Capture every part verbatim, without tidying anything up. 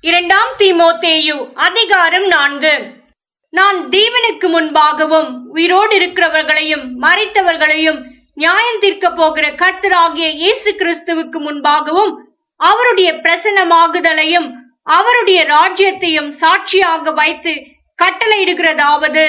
இரண்டாம் தீமோத்தேயு அதிகாரம் நான்கு. நான் தேவனுக்கு முன்பாகவும் உயிரோடு இருக்கிறவர்களையும் மரித்தவர்களையும் நியாயம் தீர்க்க போகிற கர்த்தராகிய இயேசு கிறிஸ்துவுக்கு முன்பாகவும் அவருடைய பிரசன்னமாகுதலையும் அவருடைய ராஜ்யத்தையும் சாட்சியாக வைத்து கட்டளையிடுகிறதாவது,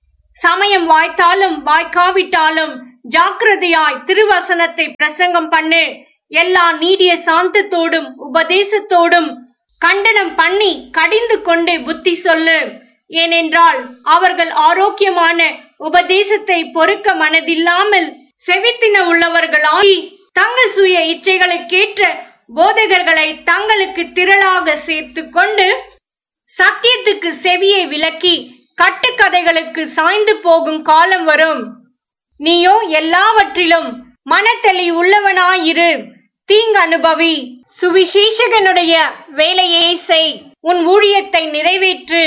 சமயம் வாய்த்தாலும் வாய்க்காவிட்டாலும் ஜாக்கிரதையாய் திருவசனத்தை பிரசங்கம் பண்ணு. எல்லா நீடிய சாந்தத்தோடும் உபதேசத்தோடும் கண்டனம் பண்ணி கடிந்து கொண்டே புத்தி சொல்லு. ஏனென்றால் அவர்கள் ஆரோக்கியமான உபதேசத்தை பொறுக்க மனதில்லாமல் செவித்தின உள்ளவர்களாகி தங்கள் சுய இச்சைகளுக்கேற்ற போதகர்களை தங்களுக்கு திரளாக சேர்த்து கொண்டு சத்தியத்துக்கு செவியை விலக்கி கட்டுக்கதைகளுக்கு சாய்ந்து போகும் காலம் வரும். நீயோ எல்லாவற்றிலும் மனத்தெளி உள்ளவனாயிரு, தீங்கு அனுபவி, சுவிசேஷகனுடைய வேலையை செய், உன் ஊழியத்தை நிறைவேற்று.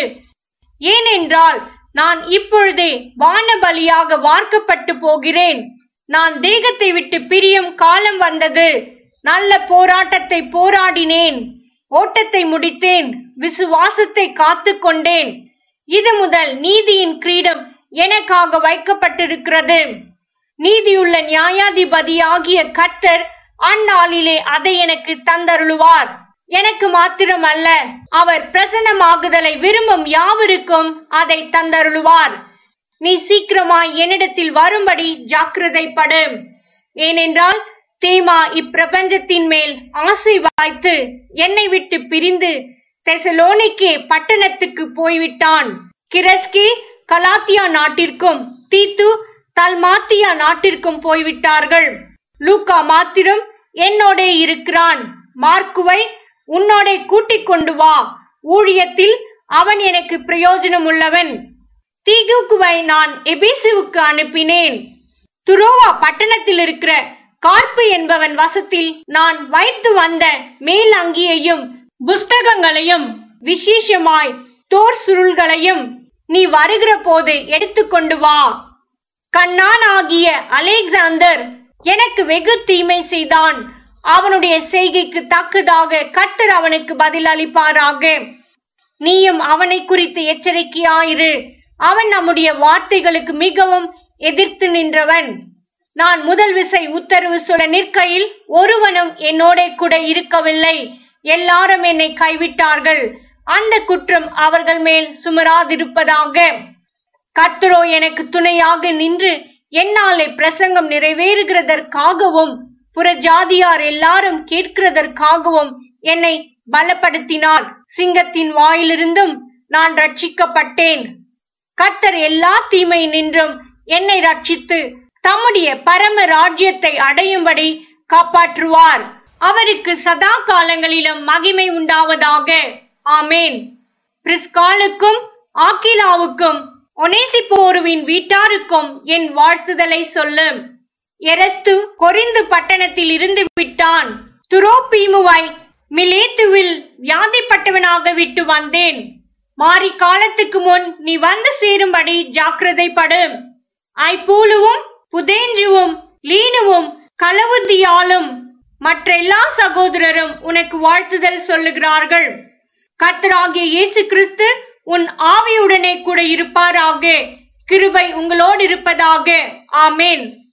ஏனென்றால் நான் இப்பொழுதே வானபலியாக வார்க்கப்பட்டு போகிறேன். நான் தேகத்தை விட்டு பிரியும் காலம் வந்தது. நல்ல போராட்டத்தை போராடினேன், ஓட்டத்தை முடித்தேன், விசுவாசத்தை காத்து கொண்டேன். இது முதல் நீதியின் கிரீடம் எனக்காக வைக்கப்பட்டிருக்கிறது. நீதியுள்ள நியாயாதிபதியாகிய கர்த்தர் அந்நாளிலே அதை எனக்கு தந்தருளுவார். எனக்கு மாத்திரமல்ல, அவர் பிரசன்னமாகுதலை விரும்பும் யாவருக்கும் அதை தந்தருளுவார். நீ சீக்கிரமாய் என்னிடத்தில் வரும்படி ஜாக்கிரதைப்படு. ஏனென்றால் தேமா இப்பிரபஞ்சத்தின் மேல் ஆசை வாய்த்து என்னை விட்டு பிரிந்து தெசலோனிக்கே பட்டணத்துக்கு போய்விட்டான். கிரஸ்கி கலாத்தியா நாட்டிற்கும் தீத்து தல்மாத்தியா நாட்டிற்கும் போய்விட்டார்கள். லூக்கா மாத்திரம் என்னோடே இருக்கிறான். மார்க்குவை உன்னோடே கூட்டிக் கொண்டு வா, ஊழியத்தில் அவன் எனக்கு பிரயோஜனம் உள்ளவன். தீகுக்குவை நான் எபேசுவுக்கு அனுப்பினேன். துரோவா பட்டணத்தில் இருக்கிற கார்ப்பு என்பவன் வசத்தில் நான் வைத்து வந்த மேல் அங்கியையும் புஸ்தகங்களையும் விசேஷமாய் தோர் சுருள்களையும் நீ வருகிற போது எடுத்துக்கொண்டு வா. கண்ணான் ஆகிய அலெக்சாந்தர் எனக்கு வெகு தீமை செய்தான். அவனுடைய செய்கைக்கு தக்கதாக கர்த்தர் அவனுக்கு பதில் அளிப்பாராக. நீயும் அவனை குறித்து எச்சரிக்கையாயிரு. அவன் நம்முடைய வார்த்தைகளுக்கு மிகவும் எதிர்த்து நின்றவன். நான் முதல் விசை உத்தரவு சொல்ல நிற்கையில் ஒருவனும் என்னோட கூட இருக்கவில்லை. எல்லாரும் என்னை கைவிட்டார்கள். அந்த குற்றம் அவர்கள் மேல் சுமராதிருப்பதாக. கர்த்தரோ எனக்கு துணையாக நின்று என்னாலே பிரசங்கம் நிறைவேறுகிறதற்காகவும் புறஜாதியார் எல்லாரும் கேட்கிறதற்காகவும் என்னை பலப்படுத்தினார். சிங்கத்தின் வாயிலிருந்தும் நான் ரட்சிக்கப்பட்டேன். கர்த்தர் எல்லா தீமை நின்றும் என்னை ரட்சித்து தம்முடைய பரம ராஜ்யத்தை அடையும்படி காப்பாற்றுவார். அவருக்கு சதா காலங்களிலும் மகிமை உண்டாவதாக. ஆமேன். பிரிஸ்காலுக்கும் ஆக்கிலாவுக்கும் ஒனேசிப்போருவின் வீட்டாருக்கும் என் வாழ்த்துதலை சொல்லு. எரஸ்து கொரிந்து பட்டணத்தில் இருந்து விட்டான். துரோபீமுவை மிலேத்துவில் வியாதிப்பட்டவனாக விட்டு வந்தேன். மாறி காலத்துக்கு முன் நீ வந்து சேரும்படி ஜாக்கிரதைப்படு. ஐப்பூலுவும் புதேஞ்சுவும் லீனுவும் கலவுதியாலும் மற்ற எல்லா சகோதரரும் உனக்கு வாழ்த்துதல் சொல்லுகிறார்கள். கர்த்தராகிய இயேசு கிறிஸ்து உன் ஆவியுடனே கூட இருப்பாராக. கிருபை உங்களோடு இருப்பதாக. ஆமேன்.